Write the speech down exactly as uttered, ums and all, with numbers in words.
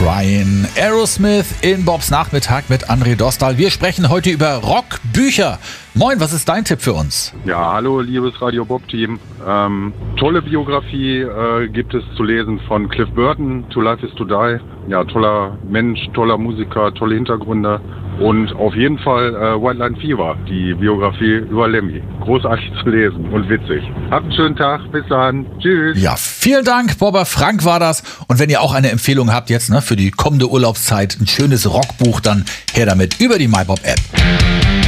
Crying. Aerosmith in Bobs Nachmittag mit André Dostal. Wir sprechen heute über Rockbücher. Moin, was ist dein Tipp für uns? Ja, hallo, liebes Radio Bob-Team. Ähm, tolle Biografie äh, gibt es zu lesen von Cliff Burton, To Life is to Die. Ja, toller Mensch, toller Musiker, tolle Hintergründe. Und auf jeden Fall äh, White Line Fever, die Biografie über Lemmy. Großartig zu lesen und witzig. Habt einen schönen Tag, bis dann. Tschüss. Ja, vielen Dank, Bobber Frank war das. Und wenn ihr auch eine Empfehlung habt jetzt ne, für die kommende Urlaubszeit, ein schönes Rockbuch, dann her damit über die MyBob-App.